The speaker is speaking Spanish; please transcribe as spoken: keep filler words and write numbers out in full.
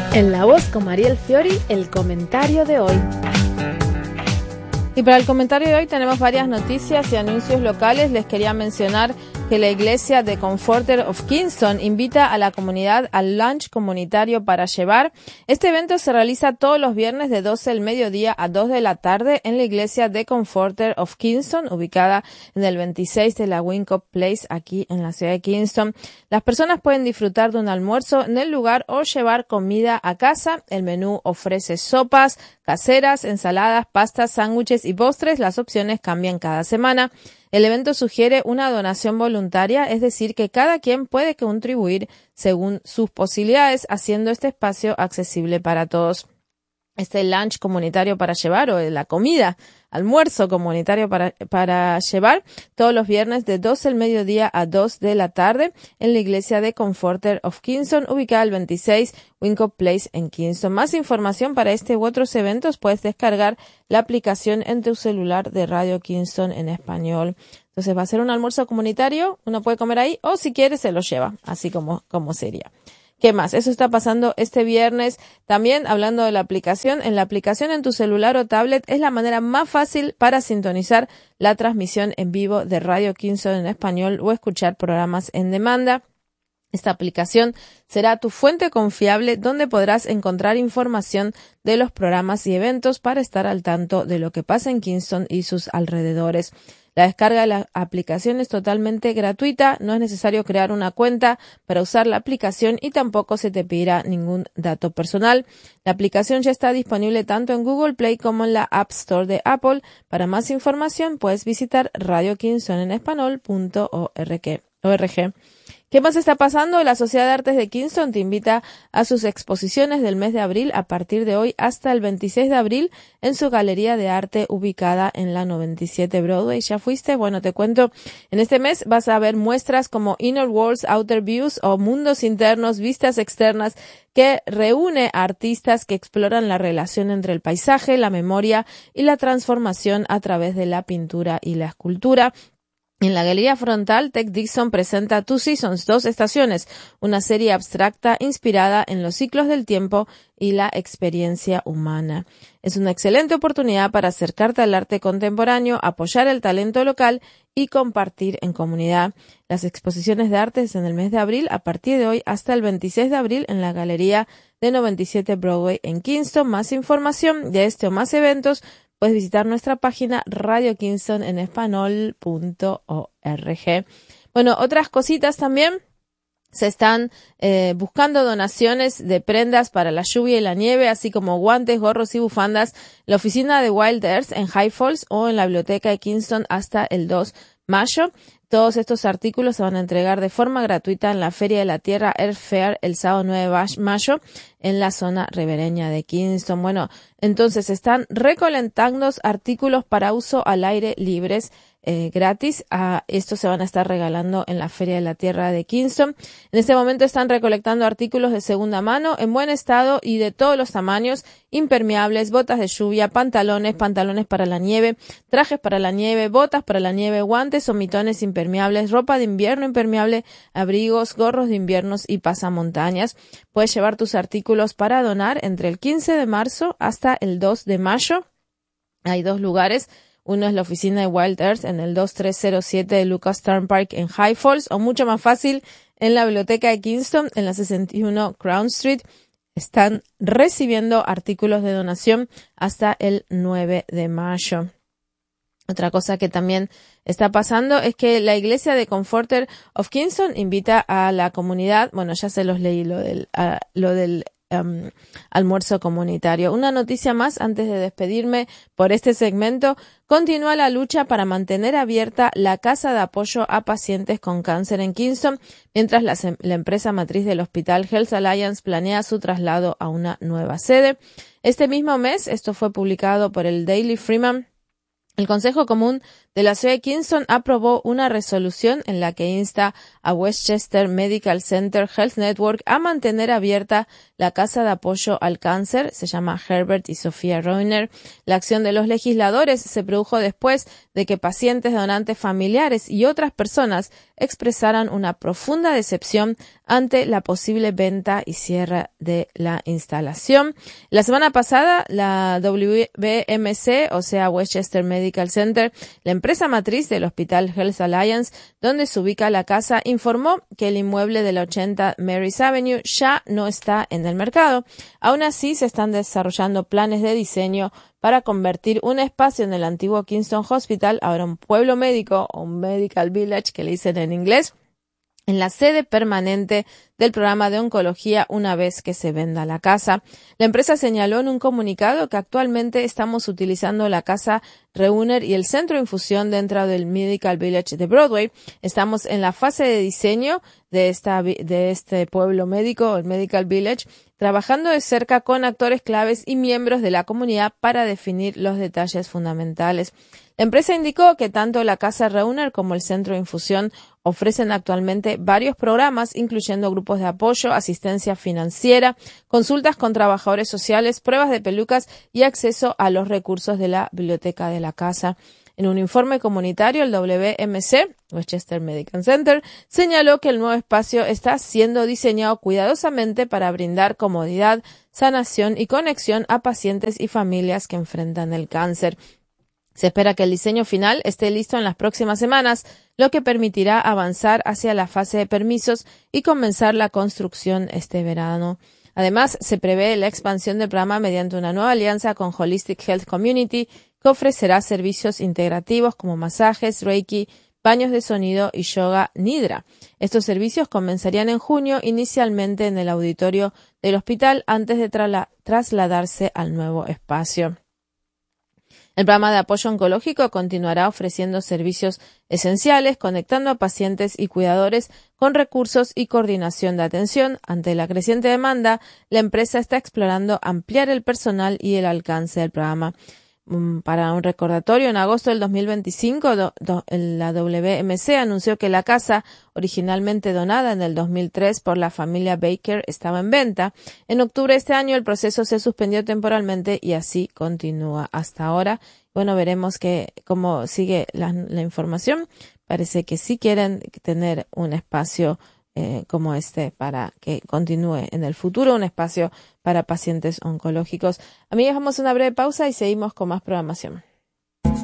En La Voz con Mariel Fiori, el comentario de hoy. Y para el comentario de hoy tenemos varias noticias y anuncios locales. Les quería mencionar que la iglesia de Comforter of Kingston invita a la comunidad al lunch comunitario para llevar. Este evento se realiza todos los viernes de doce del mediodía a dos de la tarde en la iglesia de Comforter of Kingston, ubicada en el veintiséis de la Wincop Place, aquí en la ciudad de Kingston. Las personas pueden disfrutar de un almuerzo en el lugar o llevar comida a casa. El menú ofrece sopas caseras, ensaladas, pastas, sándwiches y postres. Las opciones cambian cada semana. El evento sugiere una donación voluntaria, es decir, que cada quien puede contribuir según sus posibilidades, haciendo este espacio accesible para todos. Este lunch comunitario para llevar, o la comida, almuerzo comunitario para, para llevar, todos los viernes de doce del mediodía a dos de la tarde en la iglesia de Comforter of Kingston, ubicada al veintiséis Wincop Place en Kingston. Más información para este u otros eventos puedes descargar la aplicación en tu celular de Radio Kingston en español. Entonces va a ser un almuerzo comunitario, uno puede comer ahí o si quiere se lo lleva, así como, como sería. ¿Qué más? Eso está pasando este viernes. También, hablando de la aplicación, en la aplicación en tu celular o tablet es la manera más fácil para sintonizar la transmisión en vivo de Radio Kingston en español o escuchar programas en demanda. Esta aplicación será tu fuente confiable donde podrás encontrar información de los programas y eventos para estar al tanto de lo que pasa en Kingston y sus alrededores. La descarga de la aplicación es totalmente gratuita, no es necesario crear una cuenta para usar la aplicación y tampoco se te pedirá ningún dato personal. La aplicación ya está disponible tanto en Google Play como en la App Store de Apple. Para más información puedes visitar radio kingston en español punto org. ¿Qué más está pasando? La Sociedad de Artes de Kingston te invita a sus exposiciones del mes de abril a partir de hoy hasta el veintiséis de abril en su galería de arte ubicada en la noventa y siete Broadway. ¿Ya fuiste? Bueno, te cuento, en este mes vas a ver muestras como Inner Worlds, Outer Views o Mundos Internos, Vistas Externas, que reúne a artistas que exploran la relación entre el paisaje, la memoria y la transformación a través de la pintura y la escultura. En la galería frontal, Tech Dixon presenta Two Seasons, dos estaciones, una serie abstracta inspirada en los ciclos del tiempo y la experiencia humana. Es una excelente oportunidad para acercarte al arte contemporáneo, apoyar el talento local y compartir en comunidad. Las exposiciones de artes en el mes de abril, a partir de hoy hasta el veintiséis de abril en la galería de noventa y siete Broadway en Kingston. Más información de este o más eventos puedes visitar nuestra página radio kingston en español punto org. Bueno, otras cositas también. Se están eh, buscando donaciones de prendas para la lluvia y la nieve, así como guantes, gorros y bufandas. La oficina de Wild Earth en High Falls o en la biblioteca de Kingston hasta el dos de mayo. Todos estos artículos se van a entregar de forma gratuita en la Feria de la Tierra Earth Fair el sábado nueve de mayo en la zona ribereña de Kingston. Bueno, entonces están recolectando artículos para uso al aire libres eh, gratis. A estos se van a estar regalando en la Feria de la Tierra de Kingston. En este momento están recolectando artículos de segunda mano en buen estado y de todos los tamaños: impermeables, botas de lluvia, pantalones, pantalones para la nieve, trajes para la nieve, botas para la nieve, guantes o mitones impermeables, ropa de invierno impermeable, abrigos, gorros de inviernos y pasamontañas. Puedes llevar tus artículos para donar entre el quince de marzo hasta el dos de mayo. Hay dos lugares. Uno es la oficina de Wild Earth en el dos tres cero siete de Lucas Turnpike en High Falls, o mucho más fácil en la biblioteca de Kingston en la sesenta y uno Crown Street. Están recibiendo artículos de donación hasta el nueve de mayo. Otra cosa que también está pasando es que la iglesia de Comforter of Kingston invita a la comunidad, bueno, ya se los leí lo del, uh, lo del um, almuerzo comunitario. Una noticia más antes de despedirme por este segmento: continúa la lucha para mantener abierta la casa de apoyo a pacientes con cáncer en Kingston, mientras la, la empresa matriz del hospital Health Alliance planea su traslado a una nueva sede. Este mismo mes, esto fue publicado por el Daily Freeman, El Consejo Común de la Ciudad de Kingston aprobó una resolución en la que insta a Westchester Medical Center Health Network a mantener abierta la Casa de Apoyo al Cáncer, se llama Herbert y Sofía Reuner. La acción de los legisladores se produjo después de que pacientes, donantes familiares y otras personas expresaran una profunda decepción ante la posible venta y cierre de la instalación. La semana pasada, la W B M C, o sea, Westchester Medical Center, la empresa matriz del Hospital Health Alliance, donde se ubica la casa, informó que el inmueble de la ochenta Marys Avenue ya no está en el mercado. Aún así, se están desarrollando planes de diseño para convertir un espacio en el antiguo Kingston Hospital, ahora un pueblo médico o un medical village que le dicen en inglés, en la sede permanente del programa de oncología una vez que se venda la casa. La empresa señaló en un comunicado que actualmente estamos utilizando la casa Reuner y el centro de infusión dentro del Medical Village de Broadway. Estamos en la fase de diseño de, esta, de este pueblo médico, el Medical Village, trabajando de cerca con actores claves y miembros de la comunidad para definir los detalles fundamentales. La empresa indicó que tanto la Casa Reuner como el Centro de Infusión ofrecen actualmente varios programas, incluyendo grupos de apoyo, asistencia financiera, consultas con trabajadores sociales, pruebas de pelucas y acceso a los recursos de la biblioteca de la casa. En un informe comunitario, el W M C, Westchester Medical Center, señaló que el nuevo espacio está siendo diseñado cuidadosamente para brindar comodidad, sanación y conexión a pacientes y familias que enfrentan el cáncer. Se espera que el diseño final esté listo en las próximas semanas, lo que permitirá avanzar hacia la fase de permisos y comenzar la construcción este verano. Además, se prevé la expansión del programa mediante una nueva alianza con Holistic Health Community, que ofrecerá servicios integrativos como masajes, reiki, baños de sonido y yoga nidra. Estos servicios comenzarían en junio, inicialmente en el auditorio del hospital, antes de trasla- trasladarse al nuevo espacio. El programa de apoyo oncológico continuará ofreciendo servicios esenciales, conectando a pacientes y cuidadores con recursos y coordinación de atención. Ante la creciente demanda, la empresa está explorando ampliar el personal y el alcance del programa. Para un recordatorio, en agosto del dos mil veinticinco, do, do, la W M C anunció que la casa, originalmente donada en el dos mil tres por la familia Baker, estaba en venta. En octubre de este año, el proceso se suspendió temporalmente y así continúa hasta ahora. Bueno, veremos que cómo sigue la, la información. Parece que sí quieren tener un espacio Eh, como este para que continúe en el futuro, un espacio para pacientes oncológicos. Amigos, vamos a una breve pausa y seguimos con más programación.